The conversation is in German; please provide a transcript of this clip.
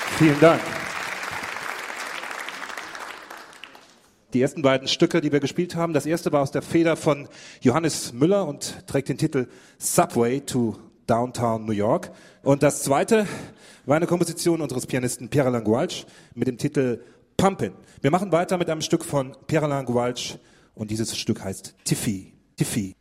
Vielen Dank. Die ersten beiden Stücke, die wir gespielt haben, das erste war aus der Feder von Johannes Müller und trägt den Titel Subway to Downtown New York. Und das zweite war eine Komposition unseres Pianisten Pierre-Alain Gouache mit dem Titel Pumpin'. Wir machen weiter mit einem Stück von Pierre-Alain Gouache und dieses Stück heißt Tiffy. Tiffy.